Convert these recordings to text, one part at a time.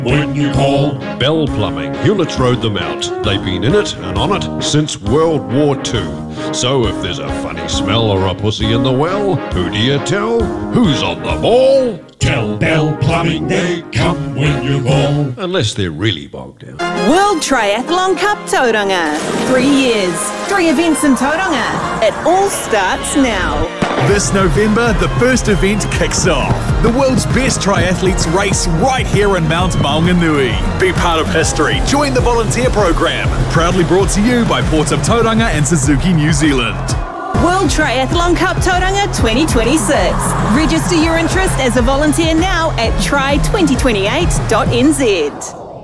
when you call. Bell Plumbing, Hewlett's rode them out. They've been in it and on it since World War II. So if there's a funny smell or a pussy in the well, who do you tell? Who's on the ball? Tell Bell Plumbing they come when you call. Unless they're really bogged down. World Triathlon Cup Tauranga. 3 years, 3 events in Tauranga. It all starts now. This November, the first event kicks off. The world's best triathletes race right here in Mount Maunganui. Be part of history. Join the volunteer program. Proudly brought to you by Port of Tauranga and Suzuki New Zealand. World Triathlon Cup Tauranga 2026. Register your interest as a volunteer now at try2028.nz.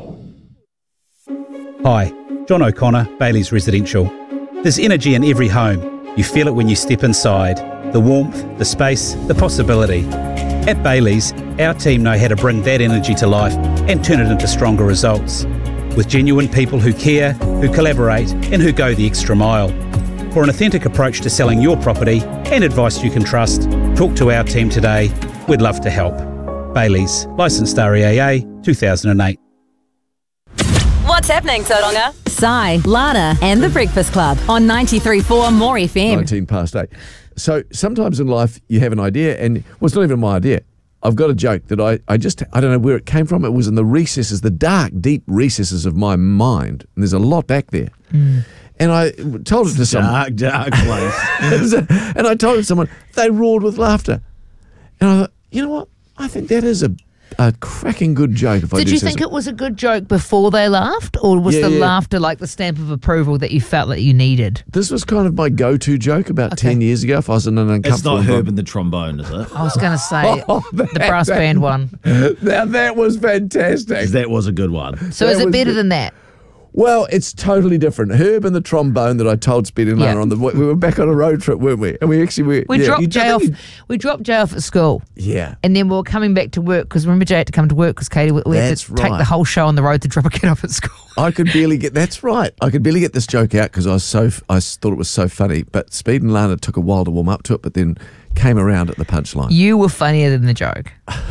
Hi, John O'Connor, Bailey's Residential. There's energy in every home. You feel it when you step inside. The warmth, the space, the possibility. At Bailey's, our team know how to bring that energy to life and turn it into stronger results. With genuine people who care, who collaborate and who go the extra mile. For an authentic approach to selling your property and advice you can trust, talk to our team today. We'd love to help. Bailey's, licensed REAA 2008. What's happening, Tauranga? Sai, Lana and The Breakfast Club on 93.4 More FM. 19 past 8. So sometimes in life you have an idea and, well, it's not even my idea. I've got a joke that I don't know where it came from. It was in the recesses, the dark, deep recesses of my mind. And there's a lot back there. And I told it to someone. Dark place. And I told it to someone. They roared with laughter. And I thought, you know what? I think that is a cracking good joke. Did you think it was a good joke before they laughed? Or was the laughter like the stamp of approval that you felt that you needed? This was kind of my go-to joke about 10 years ago if I was in an uncomfortable... It's not Herb and the trombone, is it? I was going to say the brass band one. Now that was fantastic. That was a good one. So is it better than that? Well, it's totally different. Herb and the trombone that I told Speedy and Lana on we were back on a road trip, weren't we? And we dropped Jay off. We dropped Jay off at school. Yeah. And then we were coming back to work because remember Jay had to come to work because Katie we had to take the whole show on the road to drop a kid off at school. I could barely get this joke out because I thought it was so funny. But Speed and Lana took a while to warm up to it, but then came around at the punchline. You were funnier than the joke.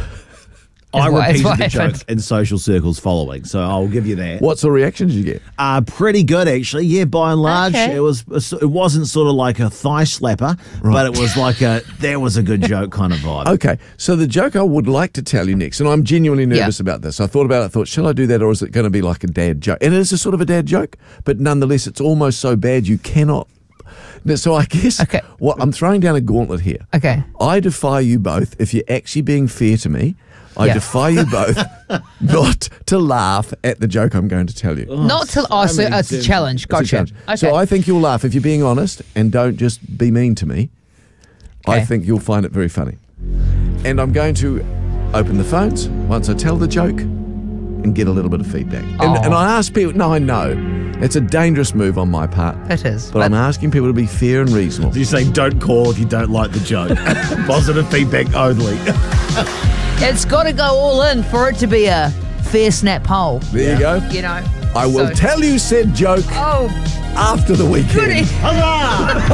I repeated the joke in social circles following, so I'll give you that. What sort of reaction did you get? Pretty good, actually. Yeah, by and large, it wasn't sort of like a thigh slapper, but it was like that was a good joke kind of vibe. Okay, so the joke I would like to tell you next, and I'm genuinely nervous about this. I thought about it. I thought, shall I do that, or is it going to be like a dad joke? And it is a sort of a dad joke, but nonetheless, it's almost so bad you cannot. So I guess I'm throwing down a gauntlet here. Okay, I defy you both. If you're actually being fair to me, I defy you both not to laugh at the joke I'm going to tell you. Not to. So it's a challenge. Gotcha. It's a challenge. Okay. So I think you'll laugh if you're being honest and don't just be mean to me. I think you'll find it very funny. And I'm going to open the phones once I tell the joke and get a little bit of feedback. And I ask people. No, I know it's a dangerous move on my part. It is. But I'm asking people to be fair and reasonable. So you say don't call if you don't like the joke. Positive feedback only. It's got to go all in for it to be a fair snap poll. There you go. You know. I will tell you said joke after the weekend. Goody. Huzzah!